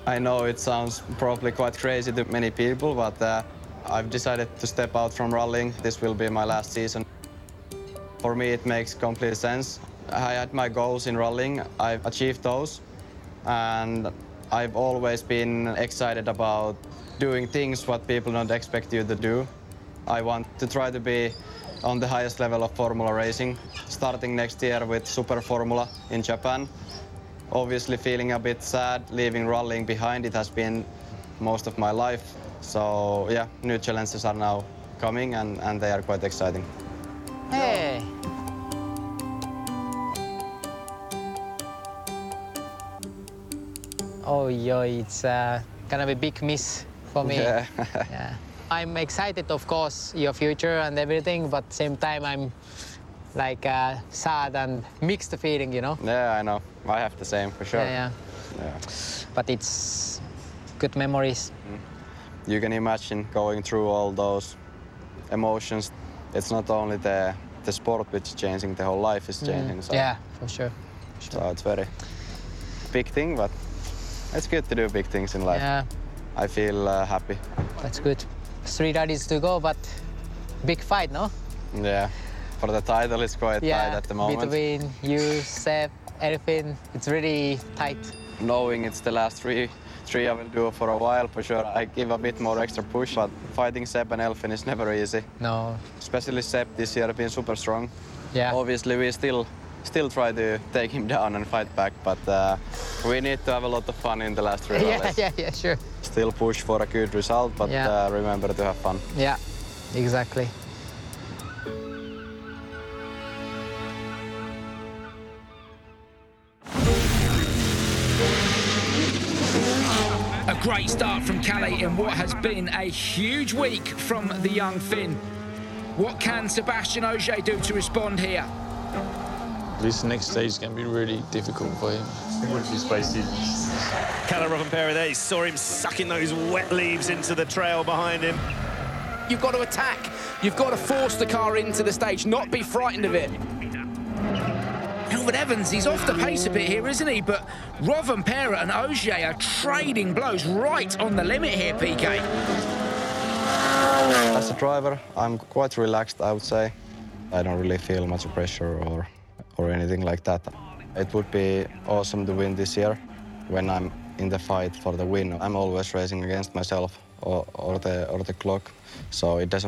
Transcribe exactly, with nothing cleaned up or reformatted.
I know it sounds probably quite crazy to many people, but uh, I've decided to step out from rallying. This will be my last season. For me, it makes complete sense. I had my goals in rallying. I've achieved those, and I've always been excited about doing things what people don't expect you to do. I want to try to be on the highest level of Formula racing, starting next year with Super Formula in Japan. Obviously feeling a bit sad leaving rallying behind. It has been most of my life. So yeah, new challenges are now coming and, and they are quite exciting. Hey! Oh, yo, it's uh, gonna be a big miss for me. Yeah. Yeah. I'm excited, of course, your future and everything, but same time I'm like uh, sad and mixed feeling, you know? Yeah, I know. I have the same for sure. Yeah, yeah. Yeah. But it's good memories. You can imagine going through all those emotions. It's not only the, the sport which is changing, the whole life is changing. Mm. So, Yeah, for sure. For sure. so it's very big thing, but it's good to do big things in life. Yeah, I feel uh, happy. that's good. Three rallies to go, but big fight, no? Yeah, for the title it's quite Yeah, tight at the moment. between you, Seb, everything, it's really tight. Knowing it's the last three, three I will do for a while, for sure. I give a bit more extra push, but fighting Seb and Elfyn is never easy. No. Especially Seb this year has been super strong. Yeah. Obviously, we still still try to take him down and fight back, but uh, we need to have a lot of fun in the last three Yeah, rallies. yeah, yeah, sure. Still push for a good result, but Yeah. uh, remember to have fun. Yeah, exactly. A great start from Kalle in what has been a huge week from the young Finn. What can Sebastian Ogier do to respond here? This next stage is going to be really difficult for him. Watch his faces. Kalle Rovanperä there, you saw him sucking those wet leaves into the trail behind him. You've got to attack. You've got to force the car into the stage, not be frightened of it. Elfyn Evans, he's off the pace a bit here, isn't he? But Rovanperä and Ogier are trading blows right on the limit here, P K. As a driver, I'm quite relaxed, I would say. I don't really feel much pressure or, or anything like that. It would be awesome to win this year when I'm in the fight for the win. I'm always racing against myself or, or, the, or the clock, so it doesn't